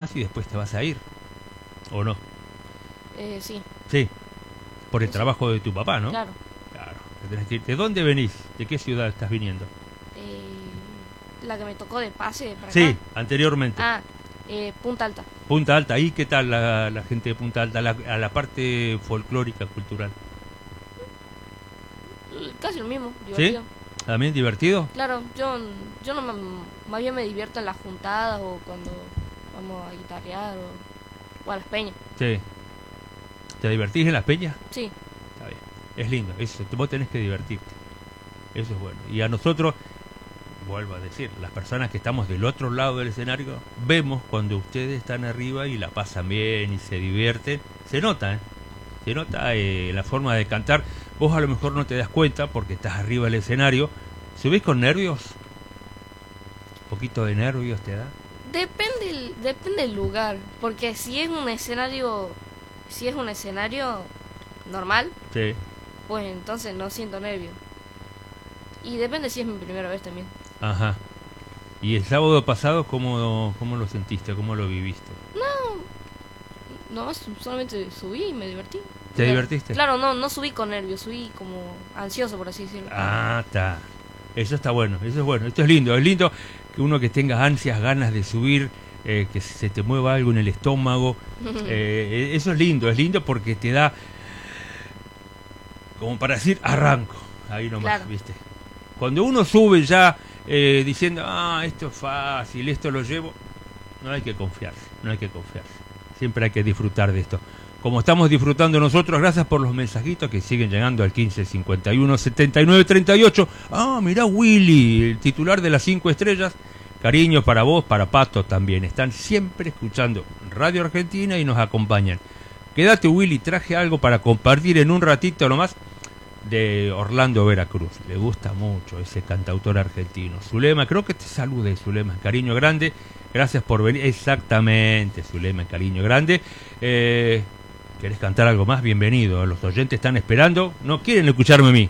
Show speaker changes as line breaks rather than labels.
nomás y después te vas a ir, ¿o no?
Sí.
Sí, por el
Sí.
trabajo de tu papá, ¿no?
Claro.
Claro, te tenés que ir. ¿De dónde venís? ¿De qué ciudad estás viniendo?
La que me tocó de pase para
Sí,
acá.
anteriormente.
Punta Alta.
Punta Alta, ¿y qué tal la gente de Punta Alta, a la parte folclórica, cultural?
Casi lo mismo,
¿Sí?
divertido.
¿También divertido?
Claro, yo no más bien me divierto en las juntadas o cuando vamos a guitarrear o a las peñas.
Sí. ¿Te divertís en las peñas?
Sí.
Está bien. Es lindo, eso, vos tenés que divertirte. Eso es bueno. Y a nosotros, vuelvo a decir, las personas que estamos del otro lado del escenario, vemos cuando ustedes están arriba y la pasan bien y se divierten. Se nota, ¿eh? Se nota la forma de cantar. Vos a lo mejor no te das cuenta porque estás arriba del escenario. ¿Subís con nervios? ¿Un poquito de nervios te da?
Depende del lugar, porque si es un escenario normal,
Sí.
pues entonces no siento nervios. Y depende si es mi primera vez también.
Ajá. ¿Y el sábado pasado cómo lo sentiste? ¿Cómo lo viviste?
No, solamente subí y me divertí.
¿Te divertiste?
Claro, no subí con nervios, subí como ansioso, por así decirlo.
Ah, está. Eso está bueno, eso es bueno. Esto es lindo que uno que tenga ansias, ganas de subir, que se te mueva algo en el estómago. Eso es lindo porque te da, como para decir, arranco. Ahí nomás,
Claro.
¿viste? Cuando uno sube ya diciendo, esto es fácil, esto lo llevo, no hay que confiarse. Siempre hay que disfrutar de esto. Como estamos disfrutando nosotros, gracias por los mensajitos que siguen llegando al 1551-7938. Mirá Willy, el titular de las 5 estrellas. Cariño para vos, para Pato también. Están siempre escuchando Radio Argentina y nos acompañan. Quédate, Willy, traje algo para compartir en un ratito nomás de Orlando Veracruz. Le gusta mucho ese cantautor argentino. Zulema, creo que te salude, Zulema. Cariño grande. Gracias por venir. Exactamente, Zulema, cariño grande. ¿Querés cantar algo más? Bienvenido. Los oyentes están esperando. No quieren escucharme a mí.